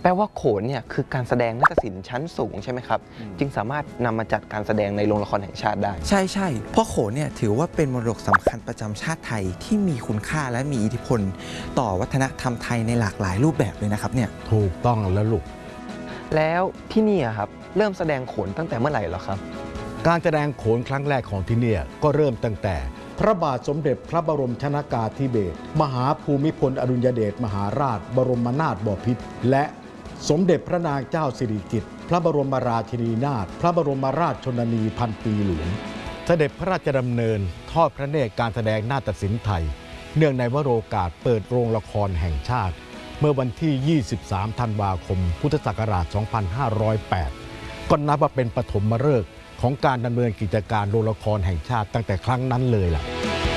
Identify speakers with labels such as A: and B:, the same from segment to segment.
A: แปลว่าโขนเนี่ยคือการแสดงนาฏศิลป์ชั้นสูงใช่ไหมครับจึงสามารถนำมาจัดการแสดงในโรงละครแห่งชาติได้
B: ใช่เพราะโขนเนี่ยถือว่าเป็นมรดกสำคัญประจำชาติไทยที่มีคุณค่าและมีอิทธิพลต่อวัฒนธรรมไทยในหลากหลายรูปแบบเลยนะครับเนี่ย
C: ถูกต้องแล้วลูก
A: แล้วที่นี่ครับเริ่มแสดงโขนตั้งแต่เมื่อไหร่เหรอครับ
C: การแสดงโขนครั้งแรกของที่นี่ก็เริ่มตั้งแต่พระบาทสมเด็จพระบรมชนกาธิเบศรมหาภูมิพลอดุลยเดชมหาราชบรมนาถบพิตรและสมเด็จพระนางเจ้าสิริกิติ์พระบรมราชินีนาถพระบรมราชชนนีพันปีหลวงเสด็จพระราชดำเนินทอดพระเนตรการแสดงนาฏศิลป์ไทยเนื่องในวโรกาสเปิดโรงละครแห่งชาติเมื่อวันที่ 23 ธันวาคม พุทธศักราช 2508 ก็นับว่าเป็นปฐมฤกษ์ของการดำเนินกิจการโรงละครแห่งชาติตั้งแต่ครั้งนั้นเลยล่ะ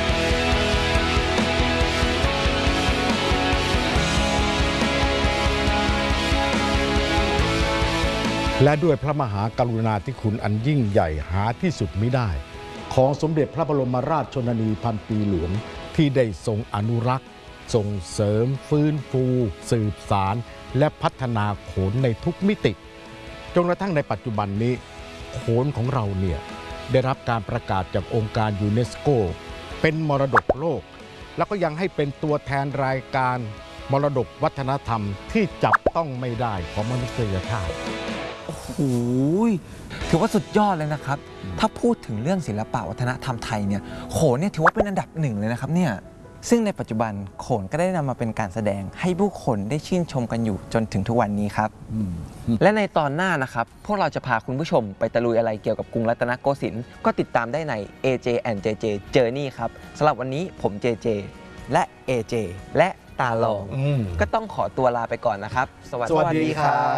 C: และด้วยพระมหากรุณาธิคุณอันยิ่งใหญ่หาที่สุดมิได้ของสมเด็จพระบรมราชชนนีพันปีหลวงที่ได้ทรงอนุรักษ์ส่งเสริมฟื้นฟูสืบสารและพัฒนาโขนในทุกมิติจนกระทั่งในปัจจุบันนี้โขนของเราเนี่ยได้รับการประกาศจากองค์การยูเนสโกเป็นมรดกโลกแล้วก็ยังให้เป็นตัวแทนรายการมรดกวัฒนธรรมที่จับต้องไม่ได้ของมนุษยชาติ
B: โอ้โหถือว่าสุดยอดเลยนะครับถ้าพูดถึงเรื่องศิลปะวัฒนธรรมไทยเนี่ยโขนเนี่ยถือว่าเป็นอันดับหนึ่งเลยนะครับเนี่ยซึ่งในปัจจุบันโขนก็ได้นำมาเป็นการแสดงให้ผู้คนได้ชื่นชมกันอยู่จนถึงทุกวันนี้ครับ
A: และในตอนหน้านะครับพวกเราจะพาคุณผู้ชมไปตะลุยอะไรเกี่ยวกับกรุงรัตนโกสินทร์ก็ติดตามได้ใน AJ and JJ Journey ครับสำหรับวันนี้ผม JJ และ AJ และตาลองก็ต้องขอตัวลาไปก่อนนะครับสวัสดีครับ